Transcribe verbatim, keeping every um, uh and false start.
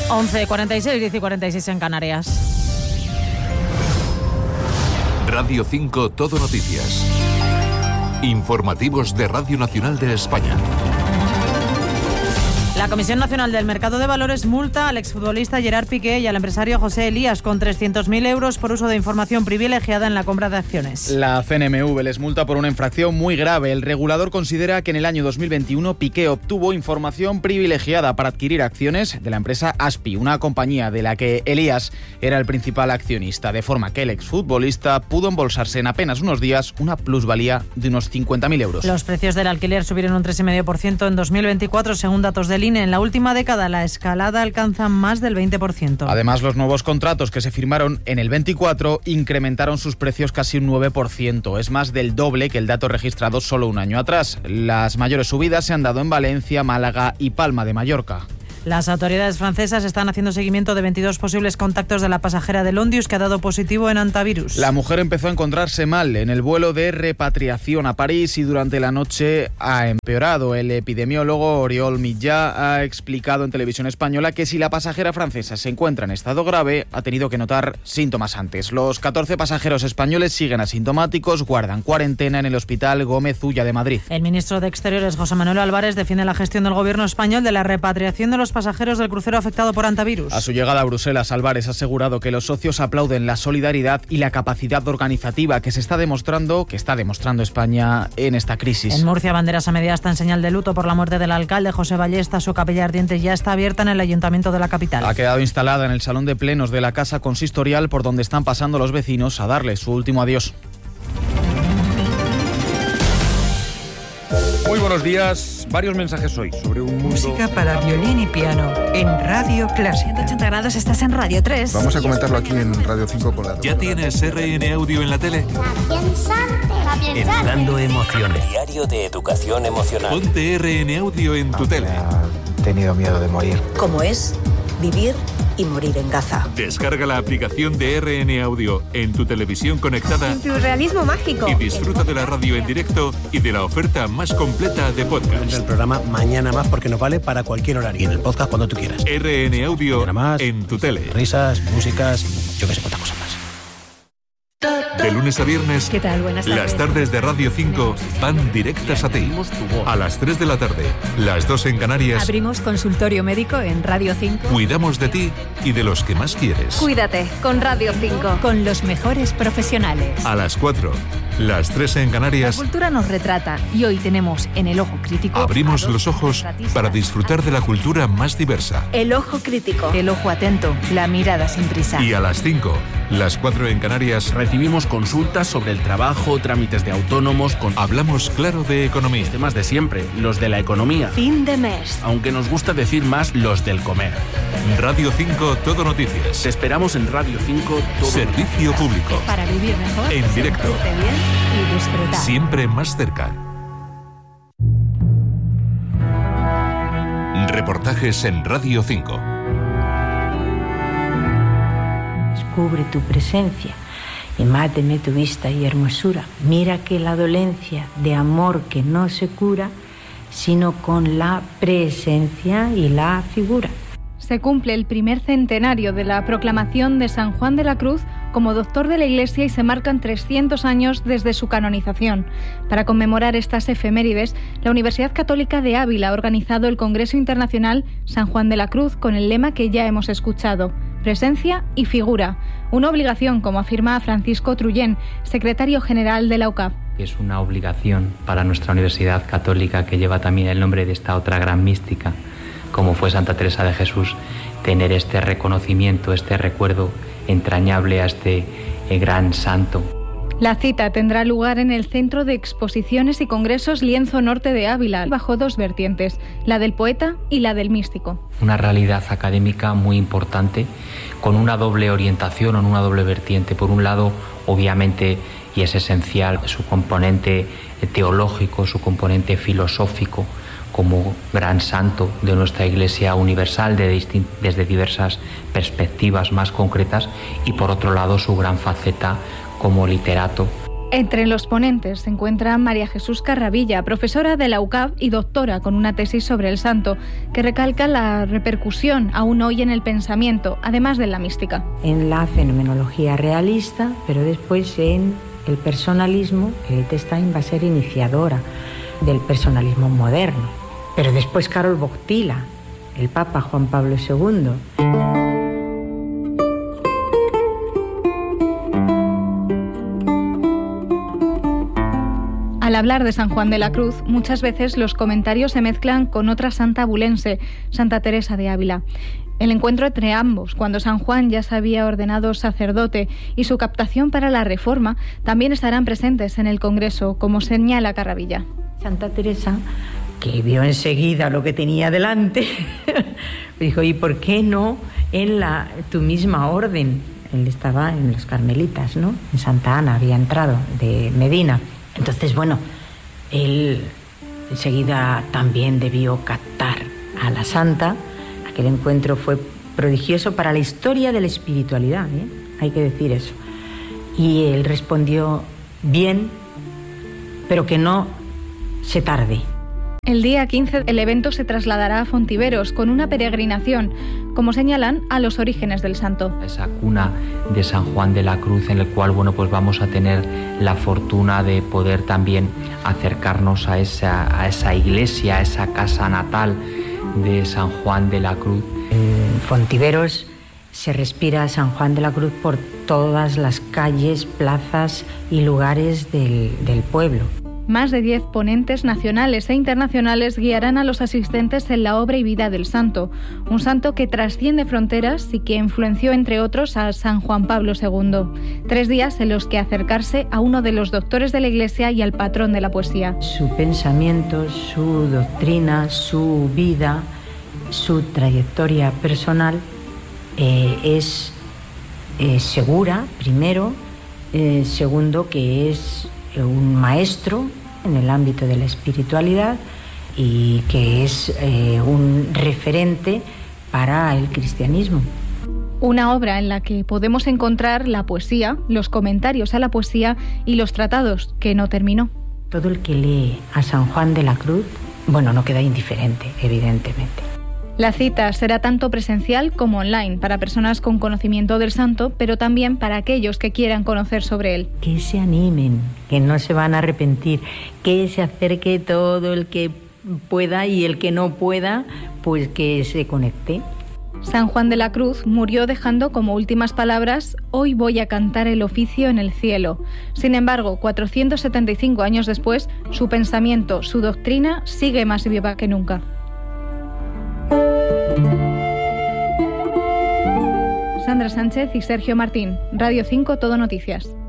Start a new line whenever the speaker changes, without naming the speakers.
once cuarenta y seis, diez y cuarenta y seis en Canarias.
Radio cinco Todo Noticias. Informativos de Radio Nacional de España.
La Comisión Nacional del Mercado de Valores multa al exfutbolista Gerard Piqué y al empresario José Elías con trescientos mil euros por uso de información privilegiada en la compra de acciones.
La C N M V les multa por una infracción muy grave. El regulador considera que en el año dos mil veintiuno Piqué obtuvo información privilegiada para adquirir acciones de la empresa Aspi, una compañía de la que Elías era el principal accionista, de forma que el exfutbolista pudo embolsarse en apenas unos días una plusvalía de unos cincuenta mil euros.
Los precios del alquiler subieron un tres coma cinco por ciento en dos mil veinticuatro, según datos del I N E. En la última década, la escalada alcanza más del veinte por ciento.
Además, los nuevos contratos que se firmaron en el veinticuatro incrementaron sus precios casi un nueve por ciento. Es más del doble que el dato registrado solo un año atrás. Las mayores subidas se han dado en Valencia, Málaga y Palma de Mallorca.
Las autoridades francesas están haciendo seguimiento de veintidós posibles contactos de la pasajera del Ondius que ha dado positivo en hantavirus.
La mujer empezó a encontrarse mal en el vuelo de repatriación a París y durante la noche ha empeorado. El epidemiólogo Oriol Mitjà ha explicado en Televisión Española que si la pasajera francesa se encuentra en estado grave, ha tenido que notar síntomas antes. Los catorce pasajeros españoles siguen asintomáticos, guardan cuarentena en el Hospital Gómez Ulla de Madrid.
El ministro de Exteriores, José Manuel Álvarez, defiende la gestión del gobierno español de la repatriación de los pasajeros del crucero afectado por hantavirus.
A su llegada a Bruselas, Álvarez ha asegurado que los socios aplauden la solidaridad y la capacidad organizativa que se está demostrando, que está demostrando España en esta crisis.
En Murcia, banderas a media asta en señal de luto por la muerte del alcalde José Ballesta. Su capilla ardiente ya está abierta en el ayuntamiento de la capital.
Ha quedado instalada en el salón de plenos de la casa consistorial por donde están pasando los vecinos a darle su último adiós.
Muy buenos días. Varios mensajes hoy sobre un mundo...
Música para violín y piano en Radio Clásica.
ciento ochenta grados, estás en Radio tres.
Vamos a comentarlo aquí en Radio cinco con la...
¿Ya tienes R N Audio en la tele?
Entrando emociones. Diario de educación emocional.
Ponte R N Audio en tu tele.
He tenido miedo de morir.
¿Cómo es vivir y morir en Gaza?
Descarga la aplicación de R N Audio en tu televisión conectada.
En tu realismo mágico.
Y disfruta de la radio en directo y de la oferta más completa de podcast.
El programa Mañana Más porque nos vale para cualquier horario. Y en el podcast cuando tú quieras.
R N Audio
más,
en tu tele.
Risas, músicas, yo que sé cuántas cosas más.
De lunes a viernes,
¿Qué tal? Buenas tardes.
las tardes de Radio cinco van directas a ti. A las tres de la tarde, las dos en Canarias,
Abrimos consultorio médico en Radio cinco.
cuidamos de ti y de los que más quieres.
Cuídate con Radio cinco.
Con los mejores profesionales.
A las cuatro, las tres en
La
Canarias,
cultura nos retrata y hoy tenemos en El Ojo Crítico
abrimos
a dos
los ojos
retratistas.
para disfrutar de la cultura más diversa.
El ojo crítico.
El ojo atento, la mirada sin prisa.
Y a las cinco, las cuatro en Canarias,
recibimos consultas sobre el trabajo, trámites de autónomos, con
hablamos claro de economía.
temas de siempre, los de la economía.
Fin de mes.
Aunque nos gusta decir más los del comer.
Radio cinco Todo Noticias.
Te esperamos en Radio cinco todo.
Servicio público.
Para vivir mejor,
En directo.
sentirte bien y disfrutar.
Siempre más cerca. Reportajes en Radio cinco.
Descubre tu presencia y máteme tu vista y hermosura. Mira que la dolencia de amor que no se cura, sino con la presencia y la figura.
Se cumple el primer centenario de la proclamación de San Juan de la Cruz como doctor de la Iglesia y se marcan trescientos años desde su canonización. Para conmemorar estas efemérides, la Universidad Católica de Ávila ha organizado el Congreso Internacional San Juan de la Cruz con el lema que ya hemos escuchado: presencia y figura. Una obligación, como afirma Francisco Trullén, secretario general de la U C A P.
Es una obligación para nuestra Universidad Católica, que lleva también el nombre de esta otra gran mística, como fue Santa Teresa de Jesús, tener este reconocimiento, este recuerdo entrañable a este eh, gran santo.
La cita tendrá lugar en el Centro de Exposiciones y Congresos Lienzo Norte de Ávila, bajo dos vertientes, la del poeta y la del místico.
Una realidad académica muy importante, con una doble orientación o una doble vertiente. Por un lado, obviamente, y es esencial, su componente teológico, su componente filosófico, como gran santo de nuestra Iglesia universal de distin- desde diversas perspectivas más concretas, y por otro lado su gran faceta como literato.
Entre los ponentes se encuentra María Jesús Carravilla, profesora de la U C A B y doctora con una tesis sobre el santo, que recalca la repercusión aún hoy en el pensamiento, además de la mística.
En la fenomenología realista, pero después en el personalismo, Edith Stein va a ser iniciadora del personalismo moderno. Pero después Karol Wojtyla, el Papa Juan Pablo segundo.
Al hablar de San Juan de la Cruz, muchas veces los comentarios se mezclan con otra santa abulense, Santa Teresa de Ávila. El encuentro entre ambos, cuando San Juan ya se había ordenado sacerdote, y su captación para la Reforma, también estarán presentes en el Congreso, como señala Carravilla.
Santa Teresa, que vio enseguida lo que tenía delante, dijo, ¿y por qué no en la tu misma orden? Él estaba en los Carmelitas, ¿no? En Santa Ana había entrado, de Medina. Entonces, bueno, él enseguida también debió captar a la santa. Aquel encuentro fue prodigioso para la historia de la espiritualidad, ¿eh? Hay que decir eso. Y él respondió bien, pero que no se tarde.
El día quince el evento se trasladará a Fontiveros con una peregrinación, como señalan, a los orígenes del santo.
Esa cuna de San Juan de la Cruz, en el cual, bueno, pues vamos a tener la fortuna de poder también acercarnos a esa, a esa iglesia, a esa casa natal de San Juan de la Cruz.
En Fontiveros se respira San Juan de la Cruz por todas las calles, plazas y lugares del, del pueblo.
Más de diez ponentes nacionales e internacionales guiarán a los asistentes en la obra y vida del santo, un santo que trasciende fronteras y que influenció, entre otros, a San Juan Pablo segundo. Tres días en los que acercarse a uno de los doctores de la Iglesia y al patrón de la poesía.
Su pensamiento, su doctrina, su vida, su trayectoria personal eh, es eh, segura, primero, eh, segundo, que es un maestro en el ámbito de la espiritualidad y que es eh, un referente para el cristianismo.
Una obra en la que podemos encontrar la poesía, los comentarios a la poesía y los tratados, que no terminó.
Todo el que lee a San Juan de la Cruz, bueno, no queda indiferente, evidentemente.
La cita será tanto presencial como online para personas con conocimiento del santo, pero también para aquellos que quieran conocer sobre él.
Que se animen, que no se van a arrepentir, que se acerque todo el que pueda y el que no pueda, pues que se conecte.
San Juan de la Cruz murió dejando como últimas palabras: hoy voy a cantar el oficio en el cielo. Sin embargo, cuatrocientos setenta y cinco años después, su pensamiento, su doctrina sigue más viva que nunca. Sandra Sánchez y Sergio Martín, Radio cinco Todo Noticias.